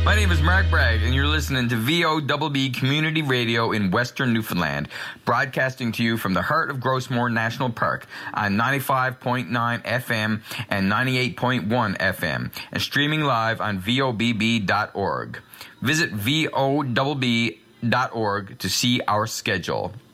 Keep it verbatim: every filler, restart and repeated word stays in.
My name is Mark Bragg, and you're listening to V O B B Community Radio in Western Newfoundland, broadcasting to you from the heart of Grossmore National Park on ninety-five point nine F M and ninety-eight point one F M, and streaming live on V O B B dot org. Visit V O B B dot org to see our schedule.